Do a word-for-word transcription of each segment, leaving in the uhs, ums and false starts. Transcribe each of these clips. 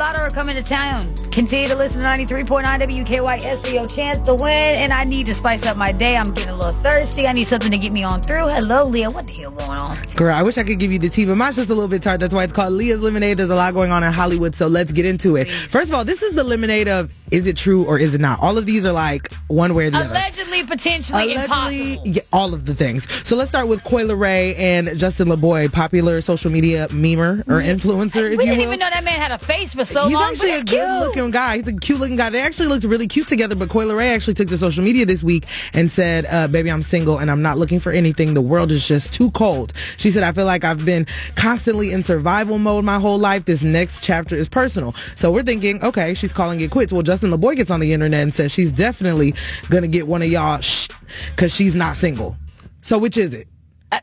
Lotto are coming to town. Continue to listen to ninety-three point nine W K Y S for your chance to win. And I need to spice up my day. I'm getting a little thirsty. I need something to get me on through. Hello, Leah. What the hell going on? Girl, I wish I could give you the tea, but mine's just a little bit tart. That's why it's called Leah's Lemonade. There's a lot going on in Hollywood, so let's get into it. Please. First of all, this is the lemonade of is it true or is it not? All of these are like one way or the Allegedly, other. potentially, Allegedly, impossible. yeah, all of the things. So let's start with Coi Leray and Justin LaBoy, popular social media memer or influencer, We if you didn't will. even know that man had a face for so He's long. actually but a it's cute. good-looking guy. He's a cute-looking guy. They actually looked really cute together, but Coi Leray actually took to social media this week and said, uh, baby, I'm single and I'm not looking for anything. The world is just too cold. She said, I feel like I've been constantly in survival mode my whole life. This next chapter is personal. So we're thinking, okay, she's calling it quits. Well, Justin LaBoy gets on the internet and says she's definitely going to get one of y'all shh, because she's not single. So which is it?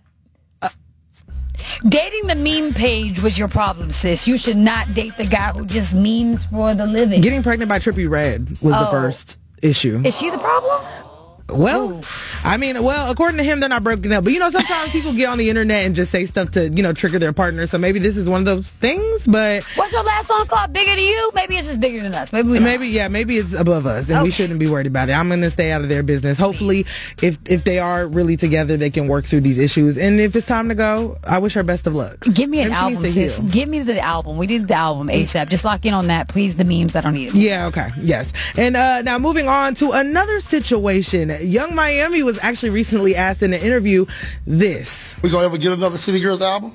Dating the meme page was your problem, sis. You should not date the guy who just memes for the living. Getting pregnant by Trippie Redd was the Oh. first issue. Is she the problem? Well, I mean, well, according to him, they're not broken up. But, you know, sometimes people get on the internet and just say stuff to, you know, trigger their partner. So maybe this is one of those things, but What's your last song called? Bigger Than You? Maybe it's just bigger than us. Maybe we don't. maybe, yeah, maybe it's above us and we Okay. shouldn't be worried about it. I'm going to stay out of their business. Hopefully, if if they are really together, they can work through these issues. And if it's time to go, I wish her best of luck. Give me an Maybe she album, needs to sis. heal. Give me the album. We need the album ASAP. Just lock in on that. Please, the memes. I don't need it. Yeah, okay. Yes. And uh, now moving on to another situation. Young Miami was actually recently asked in an interview this. We gonna ever get another City Girls album?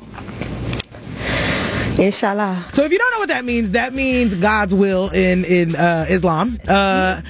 Inshallah. So if you don't know what that means, that means God's will in in uh, Islam. Uh,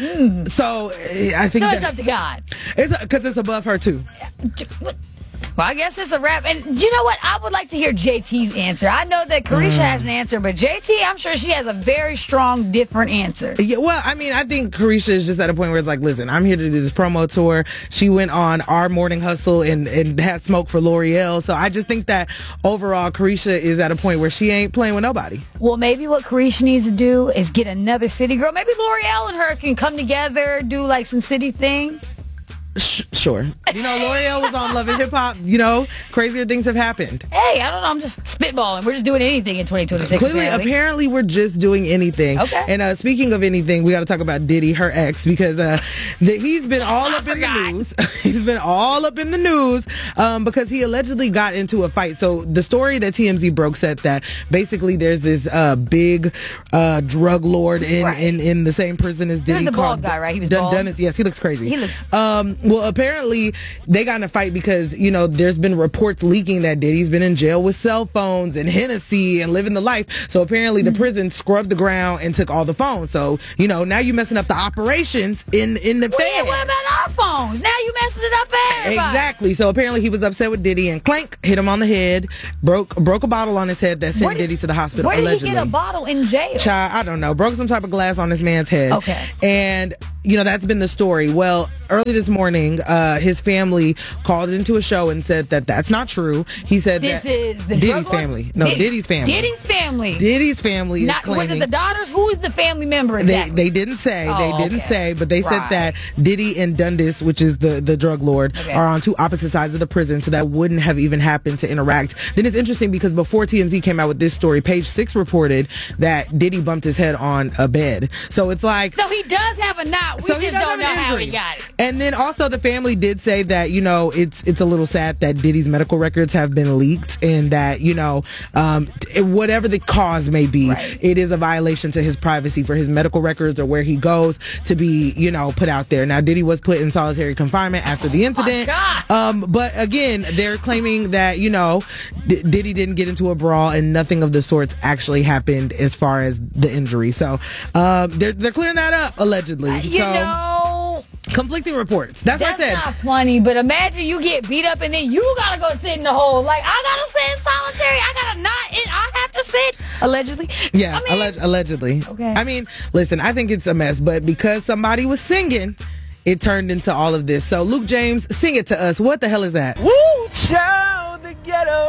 So eh, I think So that it's up to God. it's because it's above her too. What? Well, I guess it's a wrap. And you know what? I would like to hear J T's answer. I know that Carisha has an answer, but J T, I'm sure she has a very strong, different answer. Yeah, well, I mean, I think Carisha is just at a point where it's like, listen, I'm here to do this promo tour. She went on Our Morning Hustle and, and had smoke for L'Oreal. So I just think that overall, Carisha is at a point where she ain't playing with nobody. Well, maybe what Carisha needs to do is get another city girl. Maybe L'Oreal and her can come together, do like some city thing. Sh- sure. You know, L'Oreal was on Love and Hip Hop. You know, crazier things have happened. Hey, I don't know. I'm just spitballing. We're just doing anything in twenty twenty-six. Clearly, apparently. apparently, we're just doing anything. Okay. And uh, speaking of anything, we got to talk about Diddy, her ex, because uh, the, he's been all up in forgot. the news. He's been all up in the news um, because he allegedly got into a fight. So the story that T M Z broke said that basically there's this uh, big uh, drug lord in, Right. in, in the same prison as Diddy. the bald called guy, right? He was Dun- bald? Dennis. Yes, he looks crazy. He looks- Um, well, apparently they got in a fight because, you know, there's been reports leaking that Diddy's been in jail with cell phones and Hennessy and living the life. So apparently the prison scrubbed the ground and took all the phones. So, you know, now you're messing up the operations in, in the Well, yeah, feds. what about our phones? Now you messing it up for everybody. Exactly. So apparently he was upset with Diddy and clank, hit him on the head, broke broke a bottle on his head that sent Where did- Diddy to the hospital. Where did allegedly. he get a bottle in jail? Child, I don't know. Broke some type of glass on this man's head. Okay. And, you know, that's been the story. Well, early this morning, uh, his family called into a show and said that that's not true. He said This that is the Diddy's drug lord? family. No, Diddy- Diddy's family. Diddy's family. Diddy's family is Not, was claiming. it the daughters? Who is the family member They, exactly? they didn't say. they Oh, didn't okay. say, but they said Right. that Diddy and Dundas, which is the, the drug lord, Okay. are on two opposite sides of the prison, so that wouldn't have even happened to interact. Then it's interesting because before T M Z came out with this story, Page Six reported that Diddy bumped his head on a bed. So it's like. So he does have a knot. We So he just does don't know have an how he injury. got it. And then also the family did say that, you know, it's it's a little sad that Diddy's medical records have been leaked and that, you know, um, t- whatever the cause may be, Right. it is a violation to his privacy for his medical records or where he goes to be, you know, put out there. Now, Diddy was put in solitary confinement after the incident. God. Um, but again, they're claiming that, you know, D- Diddy didn't get into a brawl and nothing of the sorts actually happened as far as the injury. So um, they're, they're clearing that up, allegedly. You so, know, conflicting reports. That's, that's what I said. not funny, but imagine you get beat up and then you gotta go sit in the hole. Like, I gotta sit in solitary. I gotta not, in, I have to sit. Allegedly. Yeah, I mean, alleg- allegedly. Okay. I mean, listen, I think it's a mess, but because somebody was singing, it turned into all of this. So, Luke James, sing it to us. What the hell is that? Woo, child, the ghetto.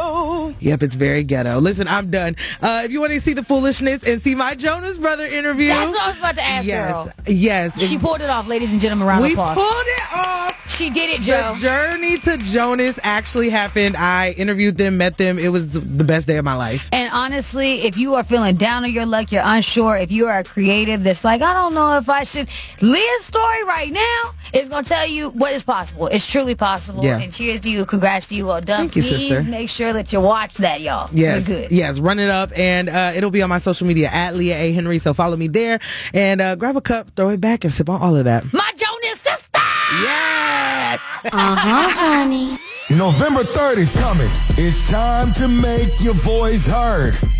ghetto? Yep, it's very ghetto. Listen, I'm done. Uh, if you want to see the foolishness and see my Jonas Brother interview. That's what I was about to ask, yes, girl. Yes. She pulled it off, ladies and gentlemen. Round of We applause. pulled it off. She did it, Joe. The journey to Jonas actually happened. I interviewed them, met them. It was the best day of my life. And honestly, if you are feeling down on your luck, you're unsure, if you are a creative that's like, I don't know if I should, Leah's story right now is going to tell you what is possible. It's truly possible. Yeah. And cheers to you. Congrats to you. Well done. Thank you, Please sister. make sure that you watch that, y'all. Yes. We're good. Yes. Run it up. And uh, it'll be on my social media at Leah A. Henry. So follow me there and uh, grab a cup, throw it back, and sip on all of that. My Jonas sister! Yes! Uh-huh, honey. November third is coming. It's time to make your voice heard.